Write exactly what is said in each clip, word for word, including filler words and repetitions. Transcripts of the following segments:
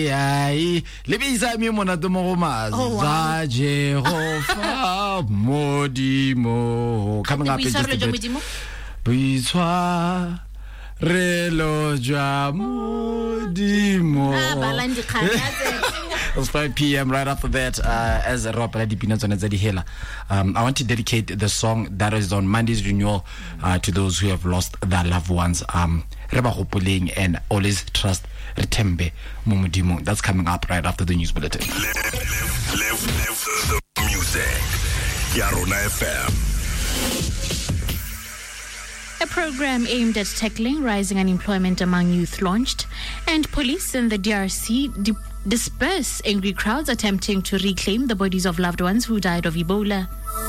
Ai le bisa mi mona to mo ma za Jehova modimo coming up in just a bit. Biswa relo jwa modimo. It's five p.m. right after that, uh, as Ropa Dipinats on Zedihela. Um, I want to dedicate the song that is on Monday's renewal uh, to those who have lost their loved ones. Um, Reba Hopuling and always trust Retembe Mumudimo. That's coming up right after the news bulletin. Live, live, live, live the music. Yarona F M. A program aimed at tackling rising unemployment among youth launched, and police in the D R C di- disperse angry crowds attempting to reclaim the bodies of loved ones who died of Ebola.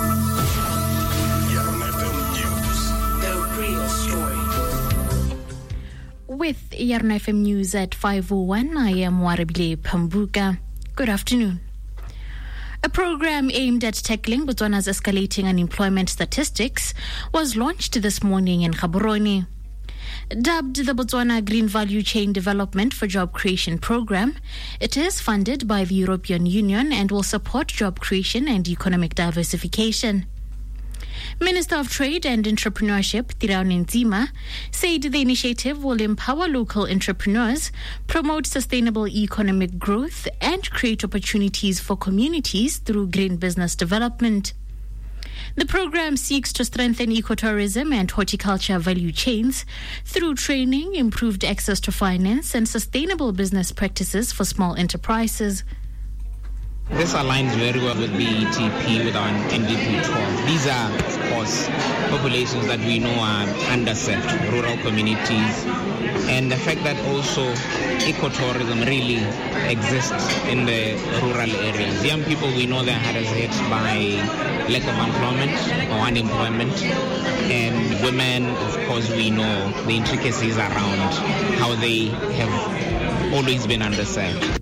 Yarona F M News. The real story. With Yarona F M News at five oh one, I am Warabile Pambuka. Good afternoon. A program aimed at tackling Botswana's escalating unemployment statistics was launched this morning in Gaborone. Dubbed the Botswana Green Value Chain Development for Job Creation Program, it is funded by the European Union and will support job creation and economic diversification. Minister of Trade and Entrepreneurship, Tirao Nzima, said the initiative will empower local entrepreneurs, promote sustainable economic growth, and create opportunities for communities through green business development. The program seeks to strengthen ecotourism and horticulture value chains through training, improved access to finance, and sustainable business practices for small enterprises. This aligns very well with B E T P, with our N D P twelve. These are, of course, populations that we know are underserved, rural communities, and the fact that also ecotourism really exists in the rural areas. Young people, we know they're hardest hit by lack of employment or unemployment, and women, of course, we know the intricacies around how they have always been underserved.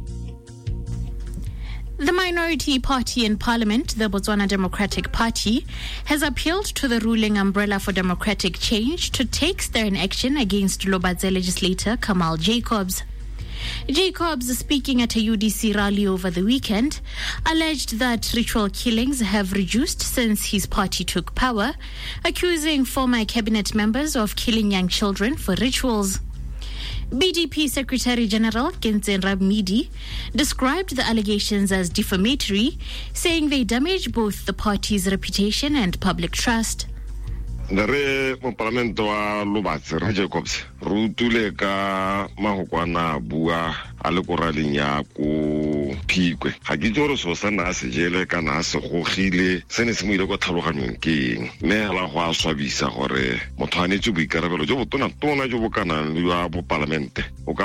The minority party in parliament, the Botswana Democratic Party, has appealed to the ruling Umbrella for Democratic Change to take stern action against Lobadze legislator Kamal Jacobs. Jacobs, speaking at a U D C rally over the weekend, alleged that ritual killings have reduced since his party took power, accusing former cabinet members of killing young children for rituals. B D P Secretary General Kentse Rabmidi described the allegations as defamatory, saying they damage both the party's reputation and public trust. Re mo parlamento wa Lobadze ra Jacobs rutule ka mahokwana bua a le koraleng ya ko Phikwe ga ke tlo re so sana se jele kana se gogile se ne se mo ile go tlhaloganyong keng me la go a swabisa gore motho a netse boikarabelo jo botona tona jo bo kana le ya bo parlamente.